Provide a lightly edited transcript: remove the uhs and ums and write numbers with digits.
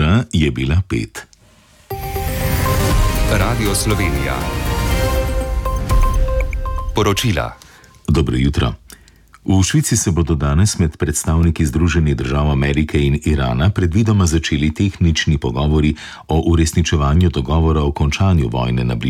ura je bila 5. Radio Slovenija. Poročila. Dobro jutro. V Švici se bodo danes med predstavniki Združenih držav Amerike in Irana predvidoma začeli tehnični pogovori o uresničevanju dogovora o končanju vojne na Bližnjem